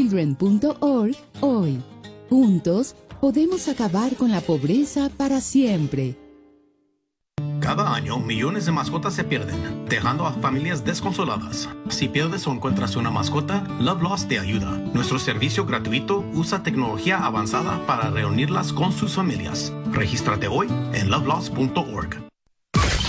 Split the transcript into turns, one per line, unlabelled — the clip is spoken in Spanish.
SaveChildren.org hoy. Juntos podemos acabar con la pobreza para siempre.
Cada año, millones de mascotas se pierden, dejando a familias desconsoladas. Si pierdes o encuentras una mascota, Love Lost te ayuda. Nuestro servicio gratuito usa tecnología avanzada para reunirlas con sus familias. Regístrate hoy en lovelost.org.